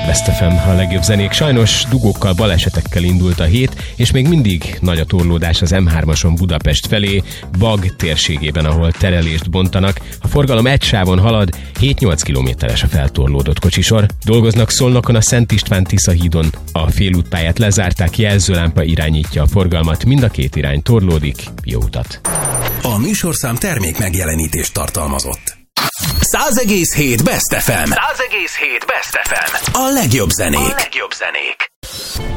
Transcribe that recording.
Best FM, a legjobb zenék. Sajnos dugókkal, balesetekkel indult a hét, és még mindig nagy a torlódás az M3-ason Budapest felé, Bag térségében, ahol terelést bontanak. A forgalom egy sávon halad, 7-8 kilométeres a feltorlódott kocsisor. Dolgoznak Szolnokon a Szent István-Tisza hídon. A félútpályát lezárták, jelzőlámpa irányítja a forgalmat, mind a két irány torlódik. Jó utat! A műsorszám termék megjelenítést tartalmazott. 100,7 Best FM. 100,7 Best FM. A legjobb zenék.